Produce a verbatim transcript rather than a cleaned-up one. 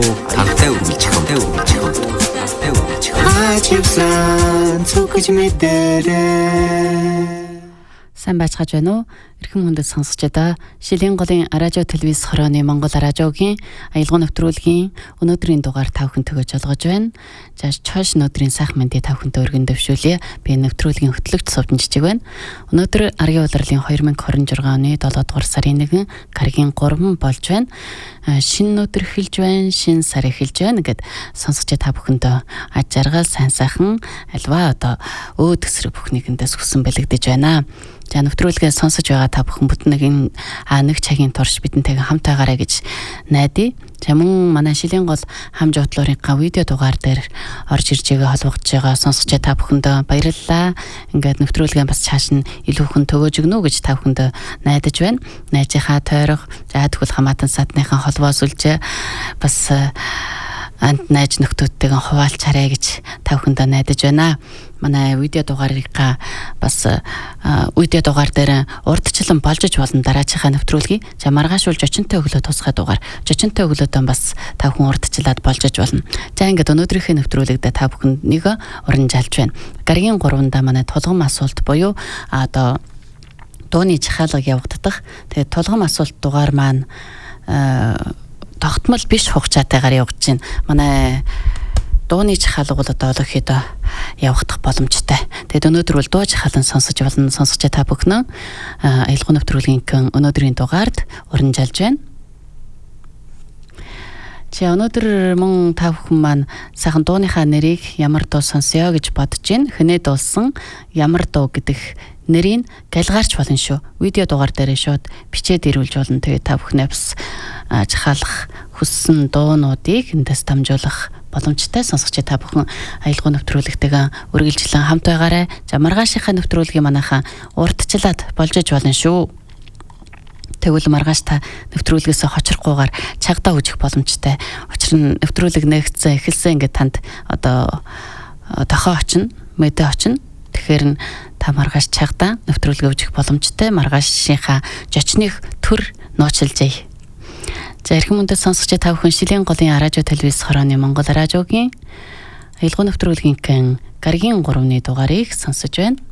Тантай үргэлж хамтай үргэлж хамтай үргэлж Хачивсан цукж мэдэрээ. Сайн байцгааж байна уу? Эрхэм хүндэт сонсогч одоо Шилийн голын радио телевиз хорооны Монгол радиогийн аялал нэвтрүүлгийн өнөөдрийн дугаар тав хүн төгөж олгож байна. За чойш өнөөдрийн сайхан мэндийг тав хүнтэй өргөн дэвшүүлье. Би нэвтрүүлгийн хөтлөгч Сувдан Жижиг байна. Өнөөдөр Аргийн улирлын two thousand twenty-six оны seven дугаар сарын first гаригийн three болж байна. Шинэ өдөр эхэлж байна, шинэ сар эхэлж байна гэд сонсогч та бүхэндээ аж аргал сайн сайхан альва одоо өө төсрөг бүхнийгэндээс хүсэн бэлэгдэж байна. За нэвтрүүлгээ сонсож байгаа та бүхэн бүтнийг энэ нэг цагийн турш бидэнтэйгээ хамт байгаарай гэж найдаа. За мөн манай Шилийн гол хам жуудлуурын видео дугаар дээр орж ирж байгаа холбогдож байгаа сонсогч та бүхэндээ баярлалаа. Ингээд нэвтрүүлгээ бас цааш нь илүү хүн төгөөж өгнө гэж та бүхэндээ найдаж байна. Найзынхаа тойрох, за тэгвэл хамаатан садныхаа холбоос үлжээ бас ант найз нөхдөдтэйгээ хуваалцаарай гэж та бүхэндээ найдаж байна. Манай видео дугаарыгаа бас видео дугаар дээр урдчлан болж иж болно дараачихаа нэвтрүүлгийг. За маргаашуулж очинтой өглөө тусгай дугаар. Очинтой өглөөдөө бас та бүхэн урдчлаад болж иж болно. За ингээд өнөөдрийнхээ нэвтрүүлэгдээ та бүхэнд нэг уран жалж байна. Гаригийн гурванда манай тулгам асуулт буюу одоо дууны жахаалга явагдах. Тэгээд тулгам асуулт дугаар маань тогтмол биш хугацаатайгаар явагдаж байна. Манай дууны жахаалга бол одоо олохидоо явагдах боломжтой. Тэгээд өнөөдөр бол дуу жахаалан сонсож болно. Сонсож та бүхэн аялал нэвтрүүлгийн өнөөдрийн дугаард уран жалж байна. Чи өнөөдөр мөн та бүхэн маань сайхан дууныхаа нэрийг ямар дуу сонсё гэж бодож байна. Хэнээ дуулсан ямар дуу гэдэг нэрийг галгаарч болно шүү. Видео дугаар дээр шууд бичээд ирүүлж болно. Тэгээд та бүхнээ бас жахаалах хүссэн дуунуудыг эндээс дамжуулах боломжтой. Сонсогч та бүхэн аялал нэвтрүүлэгтэйгээ үргэлжлэн хамт байгаарай. За маргаашийнхаа нэвтрүүлгийн манайхаа урдчлаад болж иж болно шүү. Тэгвэл маргааш та нэвтрүүлгээс хочрохгүйгээр чагдаа үжих боломжтой. Учир нь нэвтрүүлэг нэгцэн эхэлсэн ингээд танд одоо тохоо очно, мэдээ очно. Тэгэхээр та маргааш чагдаа нэвтрүүлгээ үжих боломжтой. Маргаашийнхаа жочных төр нууцлжээ. За эрхэм хүндэт сонсогч та бүхэн Шилийн голын радио телевиз хорооны Монгол радиогийн аялал нэвтрүүлгийн гаригийн three дугаарыг сонсож байна.